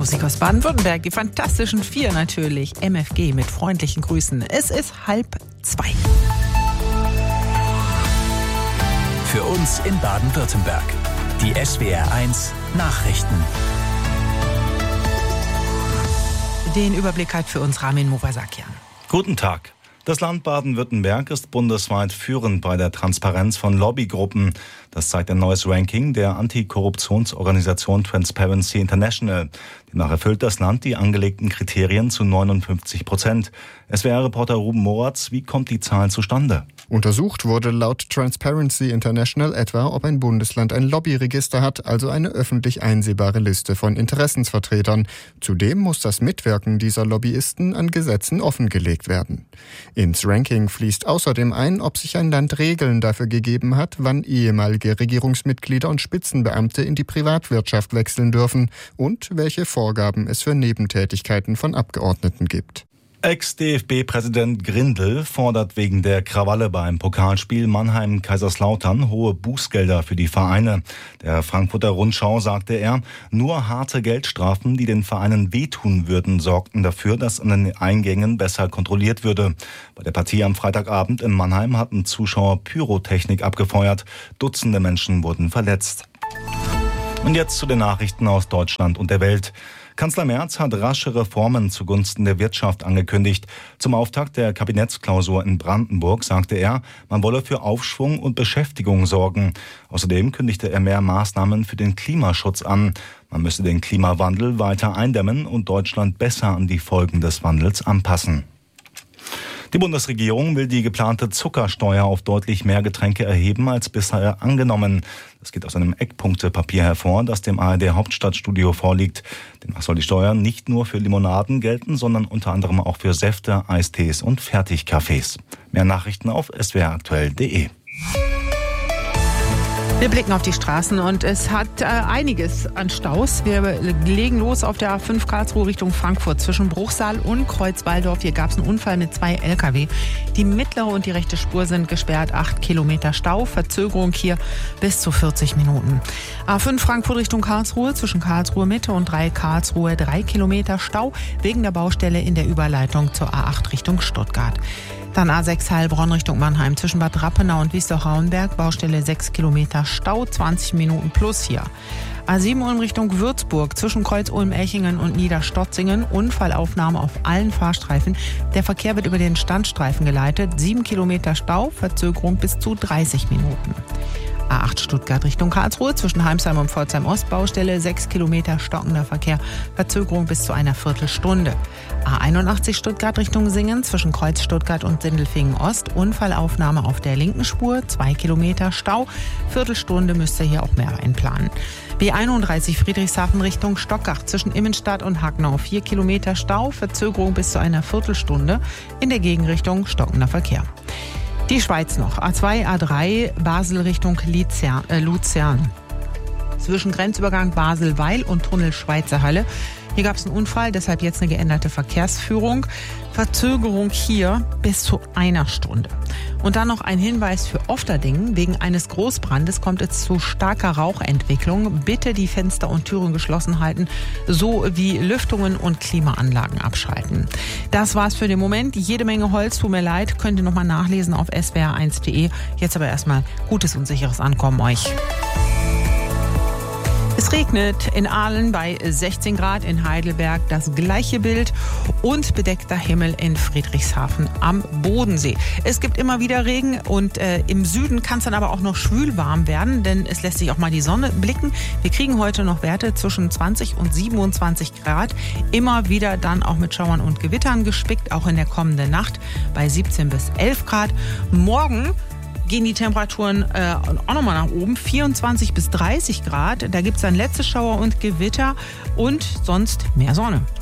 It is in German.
Musik aus Baden-Württemberg, die Fantastischen Vier natürlich. MFG mit freundlichen Grüßen. Es ist 1:30. Für uns in Baden-Württemberg. Die SWR1 Nachrichten. Den Überblick hat für uns Ramin Movasakian. Guten Tag. Das Land Baden-Württemberg ist bundesweit führend bei der Transparenz von Lobbygruppen. Das zeigt ein neues Ranking der Antikorruptionsorganisation Transparency International. Demnach erfüllt das Land die angelegten Kriterien zu 59%. SWR-Reporter Ruben Moratz, wie kommt die Zahl zustande? Untersucht wurde laut Transparency International etwa, ob ein Bundesland ein Lobbyregister hat, also eine öffentlich einsehbare Liste von Interessensvertretern. Zudem muss das Mitwirken dieser Lobbyisten an Gesetzen offengelegt werden. Ins Ranking fließt außerdem ein, ob sich ein Land Regeln dafür gegeben hat, wann ehemalige Regierungsmitglieder und Spitzenbeamte in die Privatwirtschaft wechseln dürfen und welche Vorgaben es für Nebentätigkeiten von Abgeordneten gibt. Ex-DFB-Präsident Grindel fordert wegen der Krawalle beim Pokalspiel Mannheim-Kaiserslautern hohe Bußgelder für die Vereine. Der Frankfurter Rundschau sagte er, nur harte Geldstrafen, die den Vereinen wehtun würden, sorgten dafür, dass an den Eingängen besser kontrolliert würde. Bei der Partie am Freitagabend in Mannheim hatten Zuschauer Pyrotechnik abgefeuert. Dutzende Menschen wurden verletzt. Und jetzt zu den Nachrichten aus Deutschland und der Welt. Kanzler Merz hat rasche Reformen zugunsten der Wirtschaft angekündigt. Zum Auftakt der Kabinettsklausur in Brandenburg sagte er, man wolle für Aufschwung und Beschäftigung sorgen. Außerdem kündigte er mehr Maßnahmen für den Klimaschutz an. Man müsse den Klimawandel weiter eindämmen und Deutschland besser an die Folgen des Wandels anpassen. Die Bundesregierung will die geplante Zuckersteuer auf deutlich mehr Getränke erheben als bisher angenommen. Das geht aus einem Eckpunktepapier hervor, das dem ARD-Hauptstadtstudio vorliegt. Demnach soll die Steuer nicht nur für Limonaden gelten, sondern unter anderem auch für Säfte, Eistees und Fertigkaffees. Mehr Nachrichten auf swraktuell.de. Wir blicken auf die Straßen und es hat einiges an Staus. Wir legen los auf der A5 Karlsruhe Richtung Frankfurt zwischen Bruchsal und Kreuzwaldorf. Hier gab es einen Unfall mit 2 Lkw. Die mittlere und die rechte Spur sind gesperrt. 8 Kilometer Stau, Verzögerung hier bis zu 40 Minuten. A5 Frankfurt Richtung Karlsruhe zwischen Karlsruhe Mitte und Karlsruhe 3 Kilometer Stau wegen der Baustelle in der Überleitung zur A8 Richtung Stuttgart. Dann A6 Heilbronn Richtung Mannheim zwischen Bad Rappenau und Wiesloch-Rauenberg. Baustelle 6 Kilometer Stau, 20 Minuten plus hier. A7 Ulm Richtung Würzburg zwischen Kreuz-Ulm-Elchingen und Niederstotzingen. Unfallaufnahme auf allen Fahrstreifen. Der Verkehr wird über den Standstreifen geleitet. 7 Kilometer Stau, Verzögerung bis zu 30 Minuten. A8 Stuttgart Richtung Karlsruhe zwischen Heimsheim und Pforzheim-Ost. Baustelle 6 Kilometer stockender Verkehr. Verzögerung bis zu einer Viertelstunde. A81 Stuttgart Richtung Singen zwischen Kreuz Stuttgart und Sindelfingen-Ost. Unfallaufnahme auf der linken Spur. 2 Kilometer Stau. Viertelstunde müsst ihr hier auch mehr einplanen. B31 Friedrichshafen Richtung Stockach zwischen Immenstadt und Hagnau. 4 Kilometer Stau. Verzögerung bis zu einer Viertelstunde. In der Gegenrichtung stockender Verkehr. Die Schweiz noch. A2, A3, Basel Richtung Luzern. Zwischen Grenzübergang Basel-Weil und Tunnel Schweizer Halle. Hier gab es einen Unfall, deshalb jetzt eine geänderte Verkehrsführung. Verzögerung hier bis zu 1 Stunde. Und dann noch ein Hinweis für Ofterdingen. Wegen eines Großbrandes kommt es zu starker Rauchentwicklung. Bitte die Fenster und Türen geschlossen halten, sowie Lüftungen und Klimaanlagen abschalten. Das war's für den Moment. Jede Menge Holz, tut mir leid. Könnt ihr nochmal nachlesen auf swr1.de. Jetzt aber erstmal gutes und sicheres Ankommen euch. Es regnet in Aalen bei 16 Grad, in Heidelberg das gleiche Bild und bedeckter Himmel in Friedrichshafen am Bodensee. Es gibt immer wieder Regen und im Süden kann es dann aber auch noch schwül warm werden, denn es lässt sich auch mal die Sonne blicken. Wir kriegen heute noch Werte zwischen 20 und 27 Grad, immer wieder dann auch mit Schauern und Gewittern gespickt, auch in der kommenden Nacht bei 17 bis 11 Grad. Morgen gehen die Temperaturen auch nochmal nach oben, 24 bis 30 Grad. Da gibt es dann letzte Schauer und Gewitter und sonst mehr Sonne.